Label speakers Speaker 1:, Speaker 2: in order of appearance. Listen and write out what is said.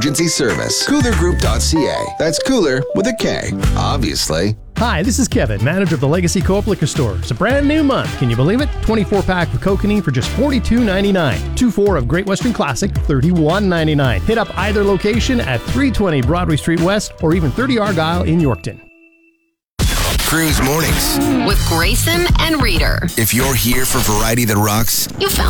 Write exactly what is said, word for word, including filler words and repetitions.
Speaker 1: Emergency service. cooler group dot c a. That's cooler with a K, obviously.
Speaker 2: Hi, this is Kevin, manager of the Legacy Co-op Liquor Store. It's a brand new month. Can you believe it? twenty-four pack of Kokanee for just forty-two ninety-nine. two four of Great Western Classic, thirty-one ninety-nine. Hit up either location at three twenty Broadway Street West or even thirty Argyle in Yorkton.
Speaker 1: Cruise Mornings
Speaker 3: with Grayson and Reader.
Speaker 1: If you're here for variety that rocks,
Speaker 3: you found